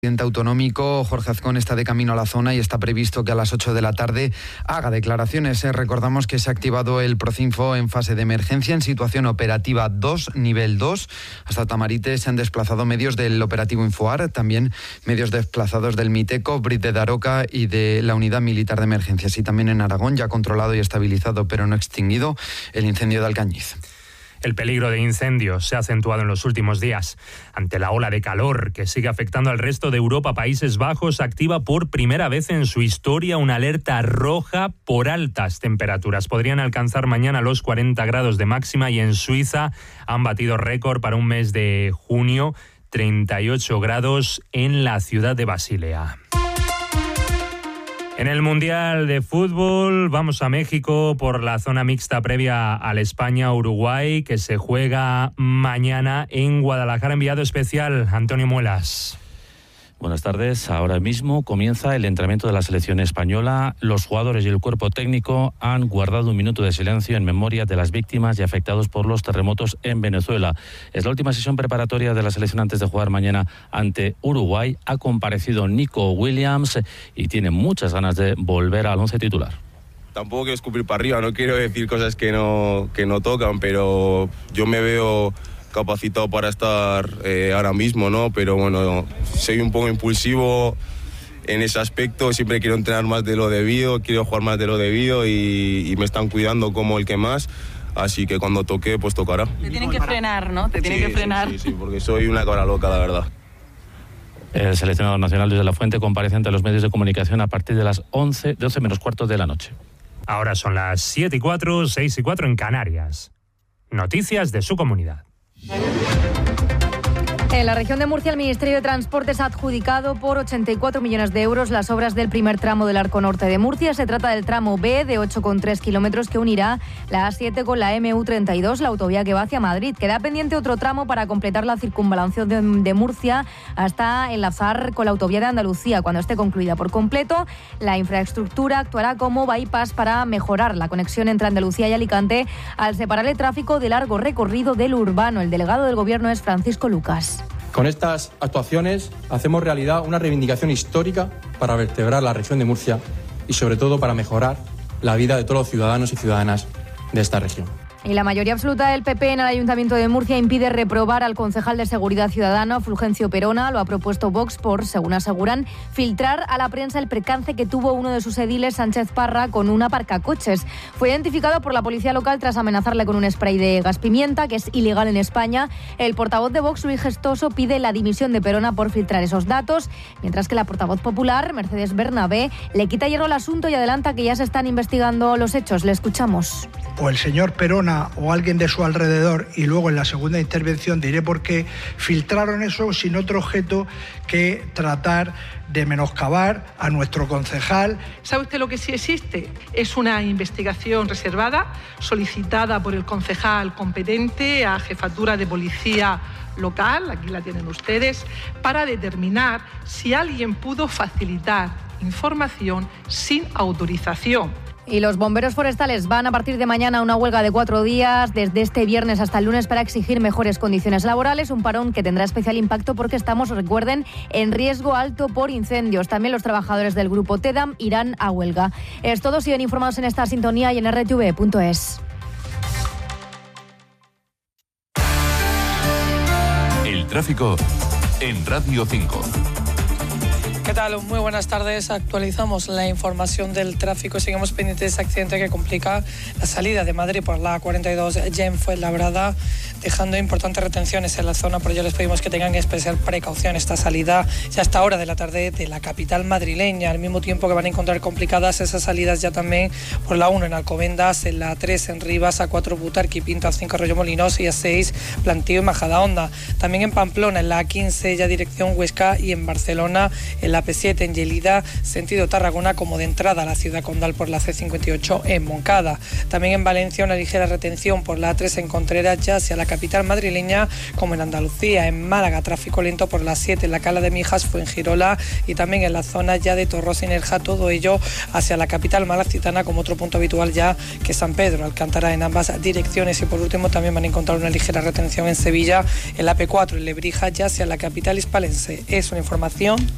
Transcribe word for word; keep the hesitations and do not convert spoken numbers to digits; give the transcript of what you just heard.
El presidente autonómico Jorge Azcón está de camino a la zona y está previsto que a las ocho de la tarde haga declaraciones. Recordamos que se ha activado el Procinfo en fase de emergencia en situación operativa dos, nivel dos. Hasta Tamarite se han desplazado medios del operativo Infoar, también medios desplazados del Miteco, Brit de Daroca y de la Unidad Militar de Emergencias. Y también en Aragón, ya controlado y estabilizado pero no extinguido, el incendio de Alcañiz. El peligro de incendios se ha acentuado en los últimos días. Ante la ola de calor que sigue afectando al resto de Europa, Países Bajos activa por primera vez en su historia una alerta roja por altas temperaturas. Podrían alcanzar mañana los cuarenta grados de máxima y en Suiza han batido récord para un mes de junio, treinta y ocho grados en la ciudad de Basilea. En el Mundial de Fútbol vamos a México por la zona mixta previa al España-Uruguay que se juega mañana en Guadalajara. Enviado especial, Antonio Muelas. Buenas tardes. Ahora mismo comienza el entrenamiento de la selección española. Los jugadores y el cuerpo técnico han guardado un minuto de silencio en memoria de las víctimas y afectados por los terremotos en Venezuela. Es la última sesión preparatoria de la selección antes de jugar mañana ante Uruguay. Ha comparecido Nico Williams y tiene muchas ganas de volver al once titular. Tampoco quiero escupir para arriba, no quiero decir cosas que no, que no tocan, pero yo me veo capacitado para estar eh, ahora mismo, ¿no? Pero bueno, soy un poco impulsivo en ese aspecto, siempre quiero entrenar más de lo debido, quiero jugar más de lo debido y, y me están cuidando como el que más, así que cuando toque, pues tocará. Te tienen que frenar, ¿no? Te tienen sí, que frenar. Sí, sí, sí, porque soy una cabra loca, la verdad. El seleccionador nacional Luis de la Fuente comparece ante los medios de comunicación a partir de las once, doce menos cuarto de la noche. Ahora son las siete y cuatro, seis y cuatro en Canarias. Noticias de su comunidad. En la región de Murcia, el Ministerio de Transportes ha adjudicado por ochenta y cuatro millones de euros las obras del primer tramo del Arco Norte de Murcia. Se trata del tramo B de ocho coma tres kilómetros que unirá la A siete con la eme u treinta y dos, la autovía que va hacia Madrid. Queda pendiente otro tramo para completar la circunvalación de, de Murcia hasta enlazar con la autovía de Andalucía. Cuando esté concluida por completo, la infraestructura actuará como bypass para mejorar la conexión entre Andalucía y Alicante al separar el tráfico de largo recorrido del urbano. El delegado del Gobierno es Francisco Lucas. Con estas actuaciones hacemos realidad una reivindicación histórica para vertebrar la región de Murcia y sobre todo para mejorar la vida de todos los ciudadanos y ciudadanas de esta región. Y la mayoría absoluta del P P en el Ayuntamiento de Murcia impide reprobar al concejal de Seguridad Ciudadana, Fulgencio Perona. Lo ha propuesto Vox por, según aseguran, filtrar a la prensa el percance que tuvo uno de sus ediles, Sánchez Parra, con un aparcacoches. Fue identificado por la policía local tras amenazarle con un spray de gas pimienta, que es ilegal en España. El portavoz de Vox, Luis Gestoso, pide la dimisión de Perona por filtrar esos datos, mientras que la portavoz popular, Mercedes Bernabé, le quita hierro al asunto y adelanta que ya se están investigando los hechos. Le escuchamos. O el señor Perona o alguien de su alrededor, y luego en la segunda intervención diré por qué filtraron eso sin otro objeto que tratar de menoscabar a nuestro concejal. ¿Sabe usted lo que sí existe? Es una investigación reservada solicitada por el concejal competente a Jefatura de Policía Local, aquí la tienen ustedes, para determinar si alguien pudo facilitar información sin autorización. Y los bomberos forestales van a partir de mañana a una huelga de cuatro días, desde este viernes hasta el lunes, para exigir mejores condiciones laborales. Un parón que tendrá especial impacto porque estamos, recuerden, en riesgo alto por incendios. También los trabajadores del grupo TEDAM irán a huelga. Es todo, siguen informados en esta sintonía y en erre te ve punto es. El tráfico en Radio cinco. ¿Qué tal? Muy buenas tardes. Actualizamos la información del tráfico. Seguimos pendientes de ese accidente que complica la salida de Madrid por la cuarenta y dos ya en Fuenlabrada, dejando importantes retenciones en la zona. Por ello les pedimos que tengan especial precaución esta salida ya a esta hora de la tarde de la capital madrileña, al mismo tiempo que van a encontrar complicadas esas salidas ya también por la uno en Alcobendas, en la tres en Rivas, a cuatro Butarque y Pinto, a cinco Arroyomolinos y a seis Plantío y Majadahonda. También en Pamplona, en la quince ya dirección Huesca, y en Barcelona, en la P siete en Lleida, sentido Tarragona, como de entrada a la ciudad condal por la ce cincuenta y ocho en Moncada. También en Valencia una ligera retención por la A tres en Contreras ya hacia la capital madrileña, como en Andalucía. En Málaga, tráfico lento por la siete en la Cala de Mijas, Fuengirola, y también en la zona ya de Torros y Nerja, todo ello hacia la capital malacitana, como otro punto habitual ya que San Pedro, Alcántara, en ambas direcciones. Y por último también van a encontrar una ligera retención en Sevilla, en la P cuatro en Lebrija, ya hacia la capital hispalense. Es una información